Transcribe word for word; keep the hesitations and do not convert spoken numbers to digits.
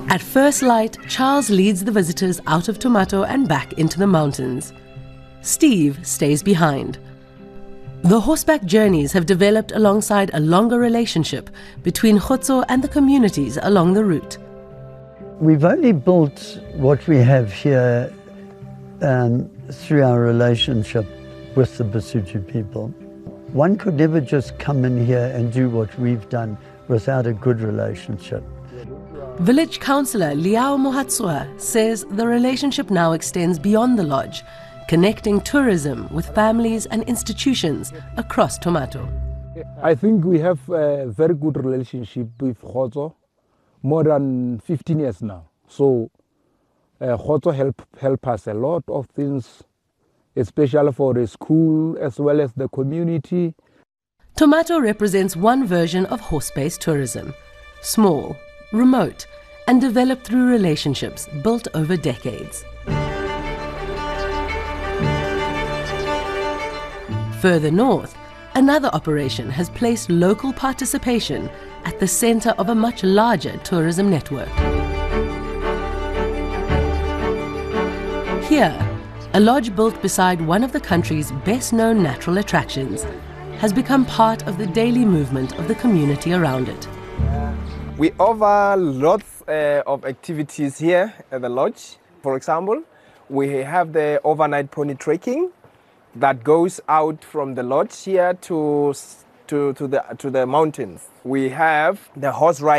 At first light, Charles leads the visitors out of Thomato and back into the mountains. Steve stays behind. The horseback journeys have developed alongside a longer relationship between Khotso and the communities along the route. We've only built what we have here um, through our relationship with the Basotho people. One could never just come in here and do what we've done without a good relationship. Village councillor Liao Mohatsua says the relationship now extends beyond the lodge, connecting tourism with families and institutions across Thomato. I think we have a very good relationship with Khotso, more than fifteen years now. So uh, Khotso help, help us a lot of things, especially for the school as well as the community. Thomato represents one version of horse-based tourism, small, remote, and developed through relationships built over decades. Further north, another operation has placed local participation at the center of a much larger tourism network. Here, a lodge built beside one of the country's best-known natural attractions has become part of the daily movement of the community around it. We offer lots uh, of activities here at the lodge. For example, we have the overnight pony trekking that goes out from the lodge here to, to, to, the, to the mountains. We have the horse riding.